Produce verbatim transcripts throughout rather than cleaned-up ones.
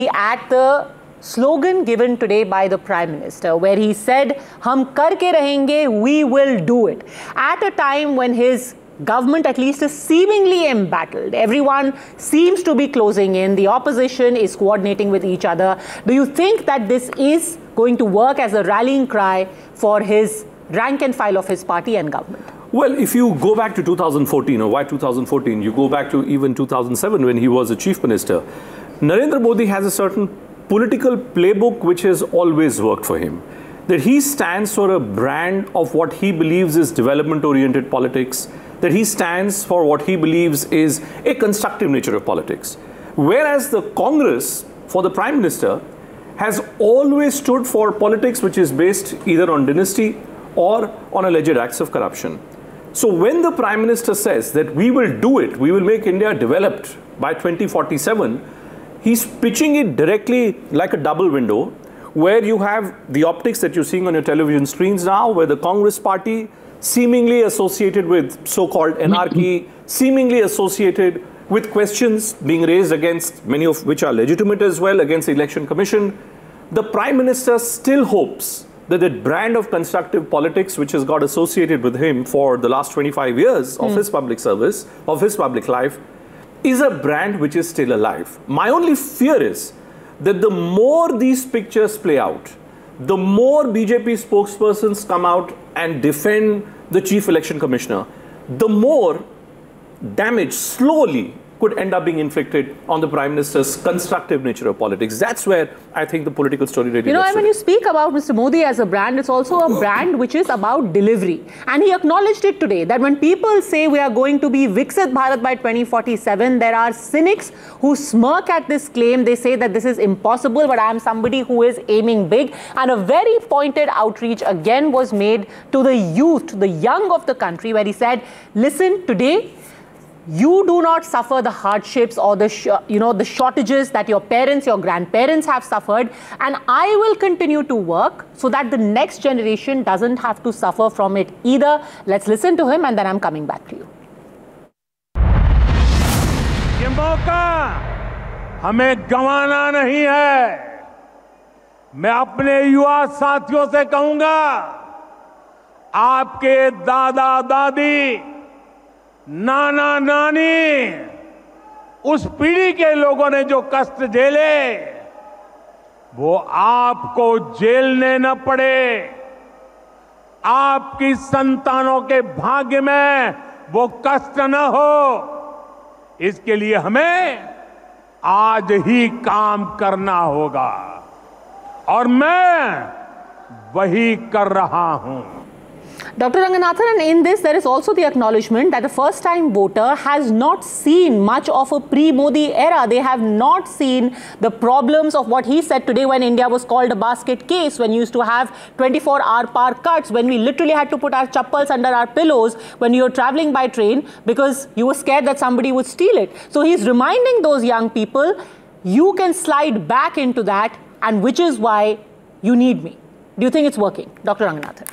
at the slogan given today by the Prime Minister, where he said, "Hum karke rahenge, we will do it," at a time when his government at least is seemingly embattled. Everyone seems to be closing in. The opposition is coordinating with each other. Do you think that this is going to work as a rallying cry for his rank and file of his party and government? Well, if you go back to two thousand fourteen, or why two thousand fourteen, you go back to even two thousand seven when he was a chief minister, Narendra Modi has a certain political playbook which has always worked for him. That he stands for a brand of what he believes is development-oriented politics, that he stands for what he believes is a constructive nature of politics. Whereas the Congress, for the Prime Minister, has always stood for politics which is based either on dynasty or on alleged acts of corruption. So when the Prime Minister says that we will do it, we will make India developed by twenty forty-seven, he's pitching it directly like a double window, where you have the optics that you're seeing on your television screens now, where the Congress party, seemingly associated with so-called anarchy, seemingly associated with questions being raised against, many of which are legitimate as well, against the Election Commission. The Prime Minister still hopes that that brand of constructive politics, which has got associated with him for the last twenty-five years of mm. his public service, of his public life, is a brand which is still alive. My only fear is that the more these pictures play out, the more B J P spokespersons come out and defend the Chief Election Commissioner, the more damage slowly could end up being inflicted on the Prime Minister's constructive nature of politics. That's where I think the political story really You know, and when you speak about Mister Modi as a brand, it's also a brand which is about delivery. And he acknowledged it today, that when people say we are going to be Viksit Bharat by twenty forty-seven, there are cynics who smirk at this claim. They say that this is impossible, but I am somebody who is aiming big. And a very pointed outreach again was made to the youth, to the young of the country, where he said, listen, today, you do not suffer the hardships or the sh you know the shortages that your parents, your grandparents have suffered, and I will continue to work so that the next generation doesn't have to suffer from it either. Let's listen to him, and then I'm coming back to you. ये मौका हमें गंवाना नहीं है। मैं अपने युवा साथियों से कहूंगा, आपके दादा दादी, नाना नानी, उस पीढ़ी के लोगों ने जो कष्ट झेले, वो आपको झेलने न पड़े। आपकी संतानों के भाग्य में वो कष्ट न हो, इसके लिए हमें आज ही काम करना होगा, और मैं वही कर रहा हूं। Doctor Ranganathan, and in this there is also the acknowledgement that the first time voter has not seen much of a pre-Modi era. They have not seen the problems of what he said today when India was called a basket case, when you used to have twenty-four hour power cuts, when we literally had to put our chappals under our pillows when you were traveling by train because you were scared that somebody would steal it. So he's reminding those young people, you can slide back into that, and which is why you need me. Do you think it's working? Doctor Ranganathan.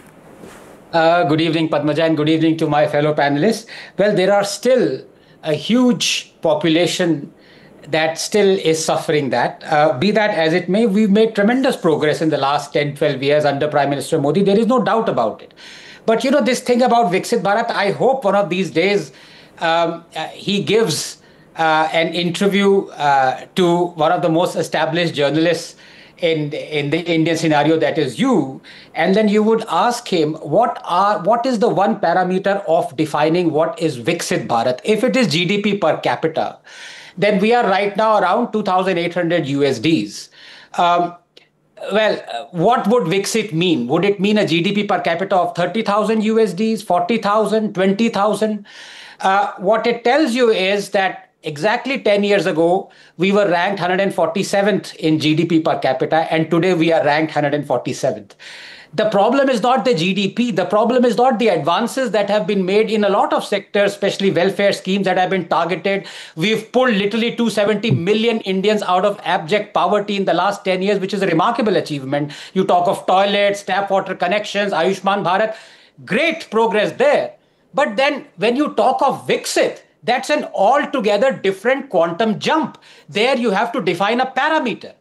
Uh, good evening, Padmaja, and good evening to my fellow panelists. Well, there are still a huge population that still is suffering that. Uh, be that as it may, we've made tremendous progress in the last ten, twelve years under Prime Minister Modi. There is no doubt about it. But, you know, this thing about Viksit Bharat, I hope one of these days um, uh, he gives uh, an interview uh, to one of the most established journalists in in the Indian scenario, that is you, and then you would ask him what are what is the one parameter of defining what is Viksit Bharat. If it is G D P per capita, then we are right now around two thousand eight hundred U S Ds. Um, well, what would Viksit mean? Would it mean a G D P per capita of thirty thousand U S Ds, forty thousand, twenty thousand? Uh, what it tells you is that exactly ten years ago, we were ranked one hundred forty-seventh in G D P per capita, and today we are ranked one hundred forty-seventh. The problem is not the G D P. The problem is not the advances that have been made in a lot of sectors, especially welfare schemes that have been targeted. We've pulled literally two hundred seventy million Indians out of abject poverty in the last ten years, which is a remarkable achievement. You talk of toilets, tap water connections, Ayushman Bharat, great progress there. But then when you talk of Viksit, that's an altogether different quantum jump. There you have to define a parameter.